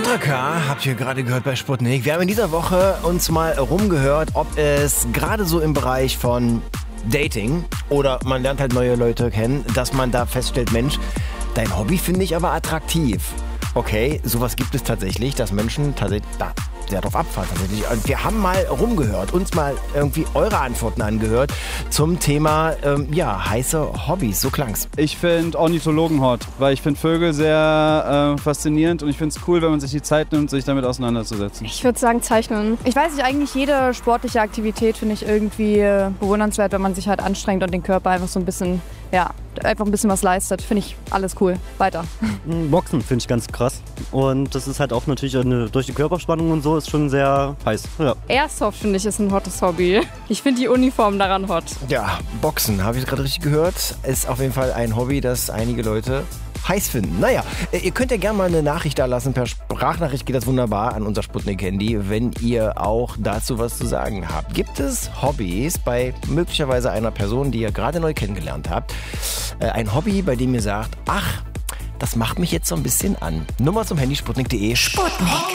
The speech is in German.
Sandra K. habt ihr gerade gehört bei Sputnik. Wir haben in dieser Woche uns mal rumgehört, ob es gerade so im Bereich von Dating oder man lernt halt neue Leute kennen, dass man da feststellt, Mensch, dein Hobby finde ich aber attraktiv. Okay, sowas gibt es tatsächlich, dass Menschen tatsächlich da sehr drauf abfahren. Tatsächlich. Und wir haben mal rumgehört, uns mal irgendwie eure Antworten angehört zum Thema, heiße Hobbys. So klang's. Ich finde Ornithologen hot, weil ich finde Vögel sehr faszinierend und ich finde es cool, wenn man sich die Zeit nimmt, sich damit auseinanderzusetzen. Ich würde sagen Zeichnen. Ich weiß nicht, eigentlich jede sportliche Aktivität finde ich irgendwie bewundernswert, wenn man sich halt anstrengt und den Körper einfach so ein bisschen, einfach ein bisschen was leistet. Finde ich alles cool. Weiter. Boxen finde ich ganz krass. Und das ist halt auch natürlich durch die Körperspannung und so ist schon sehr heiß. Ja. Airsoft finde ich ist ein hottes Hobby. Ich finde die Uniform daran hot. Ja, Boxen, habe ich gerade richtig gehört, ist auf jeden Fall ein Hobby, das einige Leute heiß finden. Naja, ihr könnt ja gerne mal eine Nachricht da lassen. Per Sprachnachricht geht das wunderbar an unser Sputnik-Handy, wenn ihr auch dazu was zu sagen habt. Gibt es Hobbys bei möglicherweise einer Person, die ihr gerade neu kennengelernt habt? Ein Hobby, bei dem ihr sagt, ach, das macht mich jetzt so ein bisschen an. Nummer zum Handy sputnik.de. Sputnik.